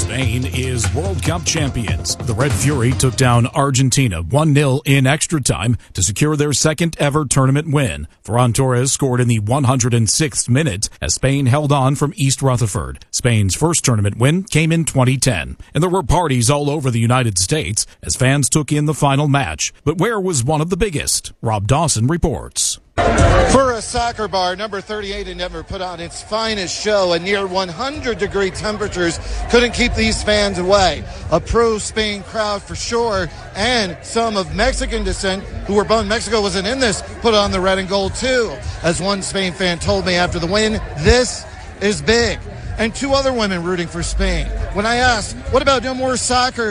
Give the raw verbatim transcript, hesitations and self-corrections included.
Spain is World Cup champions. The Red Fury took down Argentina one nil in extra time to secure their second ever tournament win. Ferran Torres scored in the one hundred sixth minute as Spain held on from East Rutherford. Spain's first tournament win came in twenty ten. And there were parties all over the United States as fans took in the final match. But where was one of the biggest? Rob Dawson reports. For a soccer bar, number thirty-eight in Denver put on its finest show, and near one hundred degree temperatures couldn't keep these fans away. A pro-Spain crowd for sure, and some of Mexican descent who were bummed Mexico wasn't in this put on the red and gold too. As one Spain fan told me after the win, this is big. And two other women rooting for Spain. When I asked, what about no more soccer?